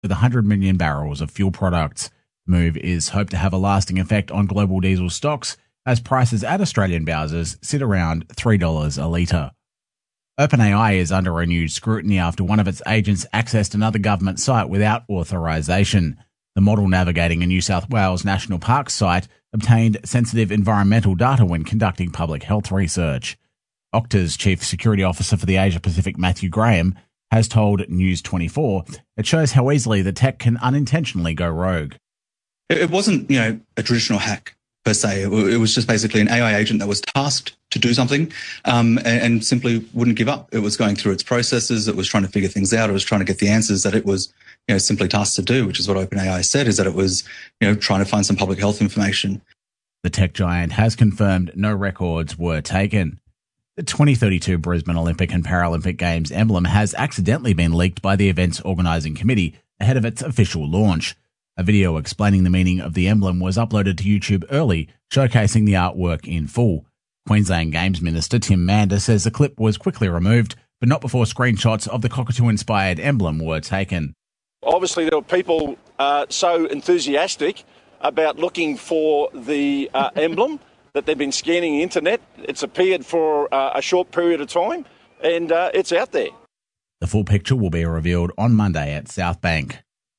with 100 million barrels of fuel products. The move is hoped to have a lasting effect on global diesel stocks as prices at Australian bowsers sit around $3 a litre. OpenAI is under renewed scrutiny after one of its agents accessed another government site without authorisation. The model navigating a New South Wales National Parks site obtained sensitive environmental data when conducting public health research. Okta's Chief Security Officer for the Asia-Pacific, Matthew Graham, has told News 24 it shows how easily the tech can unintentionally go rogue. It wasn't, a traditional hack per se. It was just basically an AI agent that was tasked to do something and simply wouldn't give up. It was going through its processes. It was trying to figure things out. It was trying to get the answers that it was simply tasked to do, which is what OpenAI said, is that it was trying to find some public health information. The tech giant has confirmed no records were taken. The 2032 Brisbane Olympic and Paralympic Games emblem has accidentally been leaked by the event's organising committee ahead of its official launch. A video explaining the meaning of the emblem was uploaded to YouTube early, showcasing the artwork in full. Queensland Games Minister Tim Mander says the clip was quickly removed, but not before screenshots of the cockatoo-inspired emblem were taken. Obviously, there were people so enthusiastic about looking for the emblem that they've been scanning the internet. It's appeared for a short period of time, and it's out there. The full picture will be revealed on Monday at Southbank.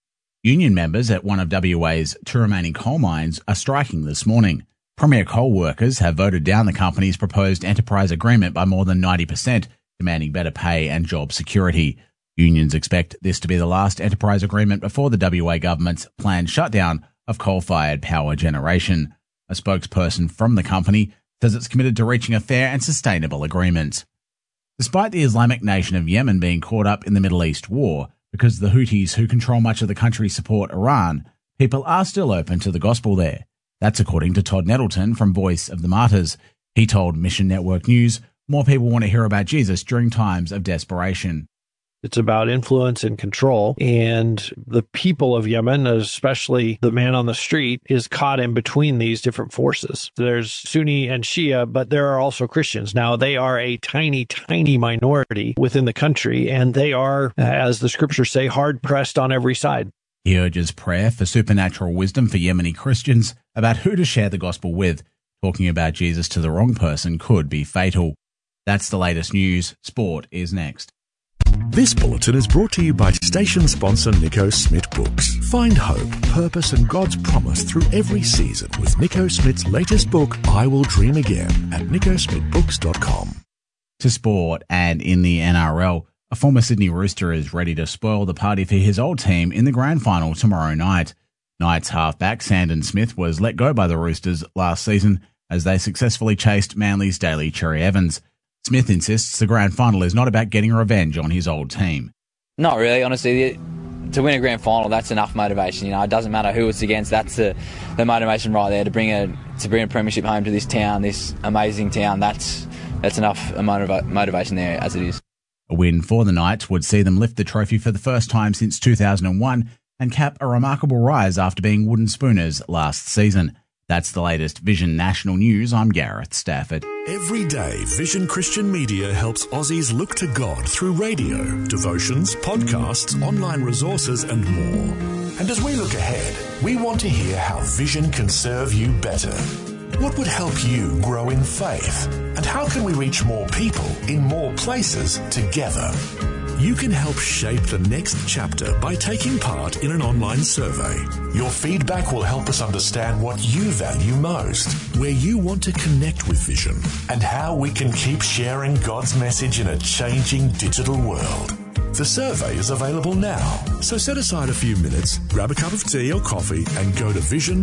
Union members at one of WA's two remaining coal mines are striking this morning. Premier Coal workers have voted down the company's proposed enterprise agreement by more than 90%, demanding better pay and job security. Unions expect this to be the last enterprise agreement before the WA government's planned shutdown of coal-fired power generation. A spokesperson from the company says it's committed to reaching a fair and sustainable agreement. Despite the Islamic nation of Yemen being caught up in the Middle East war, because the Houthis who control much of the country support Iran, people are still open to the gospel there. That's according to Todd Nettleton from Voice of the Martyrs. He told Mission Network News more people want to hear about Jesus during times of desperation. It's about influence and control, and the people of Yemen, especially the man on the street, is caught in between these different forces. There's Sunni and Shia, but there are also Christians. Now, they are a tiny, tiny minority within the country, and they are, as the scriptures say, hard-pressed on every side. He urges prayer for supernatural wisdom for Yemeni Christians about who to share the gospel with. Talking about Jesus to the wrong person could be fatal. That's the latest news. Sport is next. This bulletin is brought to you by station sponsor Nico Smith Books. Find hope, purpose and God's promise through every season with Nico Smith's latest book, I Will Dream Again, at nicosmithbooks.com. To sport, and in the NRL, a former Sydney Rooster is ready to spoil the party for his old team in the grand final tomorrow night. Knights halfback Sandon Smith was let go by the Roosters last season as they successfully chased Manly's Daly Cherry Evans. Smith insists the grand final is not about getting revenge on his old team. Not really, honestly. To win a grand final, that's enough motivation. It doesn't matter who it's against. That's the motivation right there to bring a premiership home to this town, this amazing town. That's enough motivation there as it is. A win for the Knights would see them lift the trophy for the first time since 2001 and cap a remarkable rise after being wooden spooners last season. That's the latest Vision National News. I'm Gareth Stafford. Every day, Vision Christian Media helps Aussies look to God through radio, devotions, podcasts, online resources and more. And as we look ahead, we want to hear how Vision can serve you better. What would help you grow in faith? And how can we reach more people in more places together? You can help shape the next chapter by taking part in an online survey. Your feedback will help us understand what you value most, where you want to connect with Vision, and how we can keep sharing God's message in a changing digital world. The survey is available now, so set aside a few minutes, grab a cup of tea or coffee and go to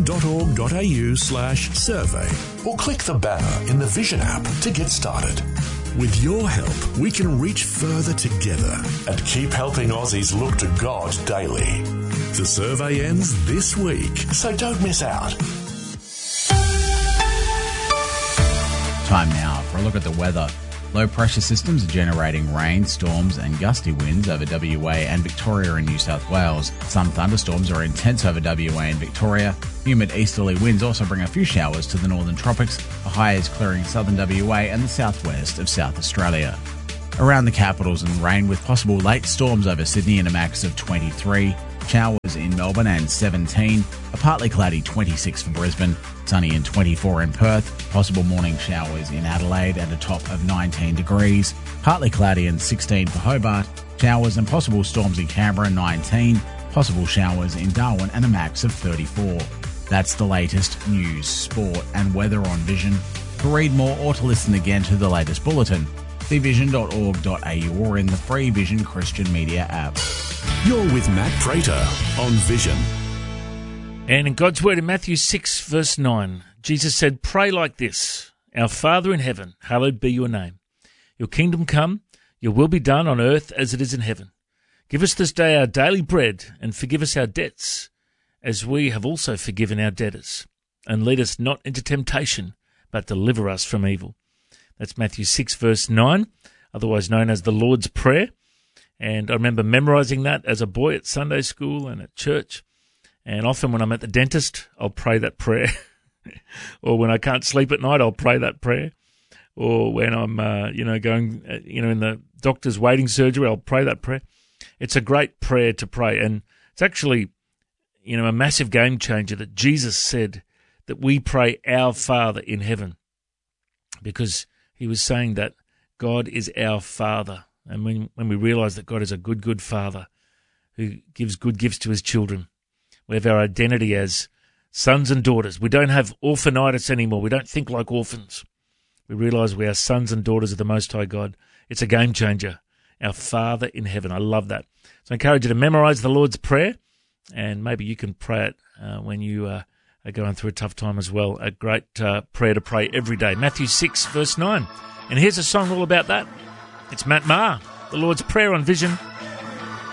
vision.org.au/survey or click the banner in the Vision app to get started. With your help, we can reach further together and keep helping Aussies look to God daily. The survey ends this week, so don't miss out. Time now for a look at the weather. Low pressure systems are generating rain, storms and gusty winds over WA and Victoria and New South Wales. Some thunderstorms are intense over WA and Victoria. Humid easterly winds also bring a few showers to the northern tropics. The high is clearing southern WA and the southwest of South Australia. Around the capitals and rain with possible late storms over Sydney and a max of 23. Showers in Melbourne and 17. A partly cloudy 26 for Brisbane. Sunny and 24 in Perth. Possible morning showers in Adelaide at a top of 19 degrees. Partly cloudy and 16 for Hobart. Showers and possible storms in Canberra, 19. Possible showers in Darwin and a max of 34. That's the latest news, sport and weather on Vision. To read more or to listen again to the latest bulletin, see vision.org.au or in the free Vision Christian Media app. You're with Matt Prater on Vision. And in God's word in Matthew 6, verse 9, Jesus said, "Pray like this, Our Father in heaven, hallowed be your name. Your kingdom come, your will be done on earth as it is in heaven. Give us this day our daily bread, and forgive us our debts, as we have also forgiven our debtors. And lead us not into temptation, but deliver us from evil." That's Matthew 6, verse 9, otherwise known as the Lord's Prayer. And I remember memorizing that as a boy at Sunday school and at church. And often when I'm at the dentist, I'll pray that prayer. Or when I can't sleep at night, I'll pray that prayer. Or when I'm, going, in the doctor's waiting surgery, I'll pray that prayer. It's a great prayer to pray. And it's actually, a massive game changer that Jesus said that we pray our Father in heaven, because he was saying that God is our Father. And when we realize that God is a good, good Father who gives good gifts to his children, we have our identity as sons and daughters. We don't have orphanitis anymore. We don't think like orphans. We realize we are sons and daughters of the Most High God. It's a game changer. Our Father in heaven. I love that. So I encourage you to memorize the Lord's Prayer, and maybe you can pray it when you are going through a tough time as well. A great prayer to pray every day. Matthew 6, verse 9. And here's a song all about that. It's Matt Maher, the Lord's Prayer on Vision.